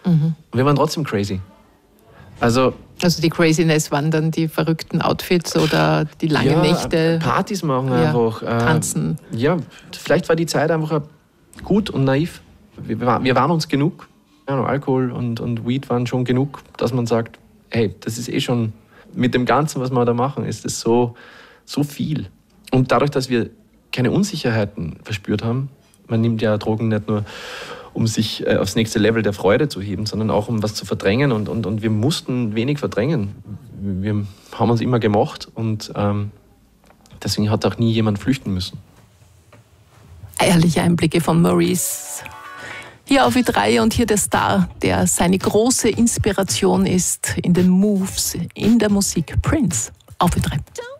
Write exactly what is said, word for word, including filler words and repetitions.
Mhm. Wir waren trotzdem crazy. Also, also die Craziness waren dann die verrückten Outfits oder die langen ja, Nächte? Partys machen ja, einfach. Äh, tanzen. Ja, vielleicht war die Zeit einfach gut und naiv. Wir, wir waren uns genug. Ja, Alkohol und, und Weed waren schon genug, dass man sagt, hey, das ist eh schon, mit dem Ganzen, was wir da machen, ist es so, so viel. Und dadurch, dass wir keine Unsicherheiten verspürt haben, man nimmt ja Drogen nicht nur, um sich äh, aufs nächste Level der Freude zu heben, sondern auch um was zu verdrängen. Und, und, und wir mussten wenig verdrängen. Wir haben uns immer gemocht und ähm, deswegen hat auch nie jemand flüchten müssen. Ehrliche Einblicke von Maurice. Hier auf Ö drei und hier der Star, der seine große Inspiration ist in den Moves, in der Musik. Prince auf Ö drei.